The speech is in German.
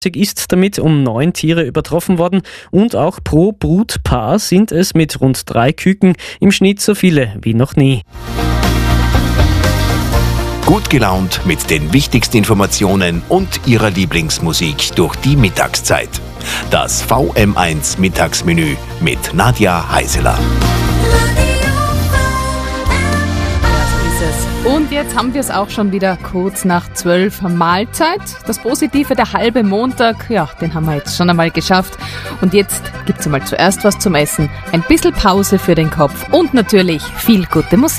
ist damit um 9 Tiere übertroffen worden und auch pro Brutpaar sind es mit rund 3 Küken im Schnitt so viele wie noch nie. Gut gelaunt mit den wichtigsten Informationen und Ihrer Lieblingsmusik durch die Mittagszeit. Das VM1 Mittagsmenü mit Nadja Heiseler. Und jetzt haben wir es auch schon wieder kurz nach 12 Mahlzeit. Das Positive, der halbe Montag, ja, den haben wir jetzt schon einmal geschafft. Und jetzt gibt's einmal zuerst was zum Essen, ein bisschen Pause für den Kopf und natürlich viel gute Musik.